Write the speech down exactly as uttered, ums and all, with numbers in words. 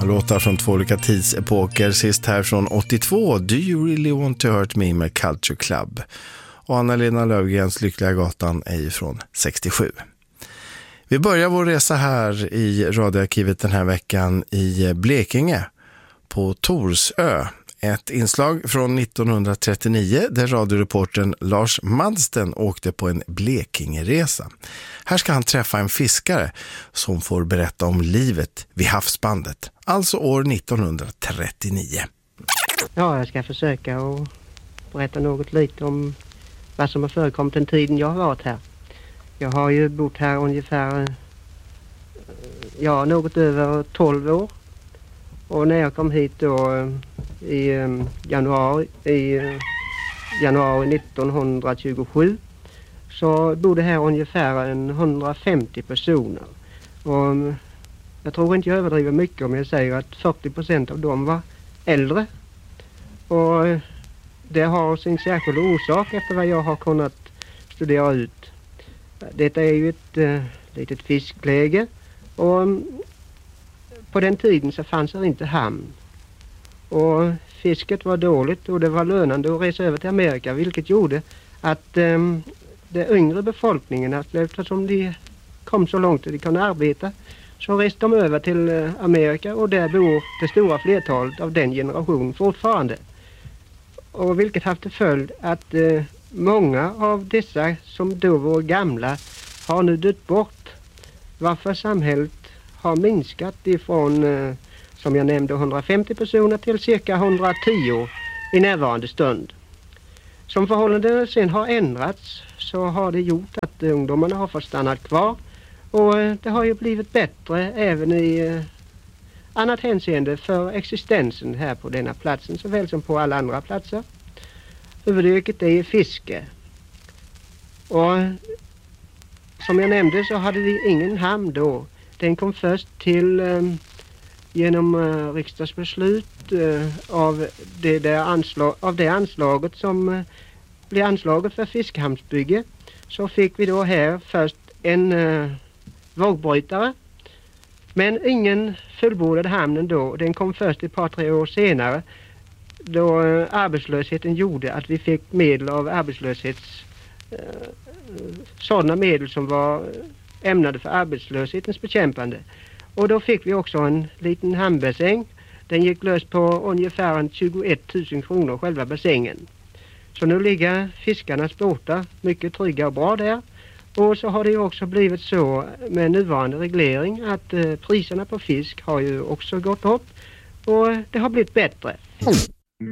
Låtar från två olika tidsepoker. Sist här från åttiotvå, Do You Really Want To Hurt Me med Culture Club. Och Anna-Lena Löfgrens Lyckliga gatan är från sextiosju. Vi börjar vår resa här i radioarkivet den här veckan i Blekinge på Torsö. Ett inslag från nittonhundratrettionio där radioreportern Lars Madsten åkte på en Blekingeresa. Här ska han träffa en fiskare som får berätta om livet vid havsbandet, alltså år nittonhundratrettionio. Ja, jag ska försöka att berätta något lite om vad som har förekommit den tiden jag har varit här. Jag har ju bott här ungefär, ja, något över tolv år. Och när jag kom hit då i januari, i januari nittonhundratjugosju så bodde här ungefär en hundrafemtio personer. Och jag tror inte jag överdriver mycket om jag säger att fyrtio procent av dem var äldre. Och det har sin särskilda orsak efter vad jag har kunnat studera ut. Detta är ju ett uh, litet fiskläge och på den tiden så fanns det inte hamn. Och fisket var dåligt och det var lönande att resa över till Amerika, vilket gjorde att um, den yngre befolkningen, att eftersom de kom så långt att de kunde arbeta, så reste de över till uh, Amerika och där bor det stora flertalet av den generationen fortfarande. Och vilket haft till följd att uh, många av dessa som då var gamla har nu dött bort, varför samhället har minskat ifrån, uh, som jag nämnde, hundrafemtio personer till cirka hundratio i närvarande stund. Som förhållandena sen har ändrats så har det gjort att uh, ungdomarna har fått stanna kvar och uh, det har ju blivit bättre även i uh, annat hänseende för existensen här på denna platsen såväl som på alla andra platser. Huvudyrket är fiske. Och som jag nämnde så hade vi ingen hamn då. Den kom först till um, genom uh, riksdagsbeslut uh, av, det där anslag, av det anslaget som uh, blev anslaget för fiskehamnsbygge. Så fick vi då här först en uh, vågbrytare. Men ingen fullbordade hamnen då. Den kom först ett par tre år senare, då uh, arbetslösheten gjorde att vi fick medel av arbetslöshets uh, sådana medel som var ämnade för arbetslöshetens bekämpande. Och då fick vi också en liten hamnbassäng. Den gick lös på ungefär tjugoett tusen kronor själva bassängen. Så nu ligger fiskarnas båtar mycket trygga och bra där. Och så har det ju också blivit så med nuvarande reglering att eh, priserna på fisk har ju också gått upp och det har blivit bättre.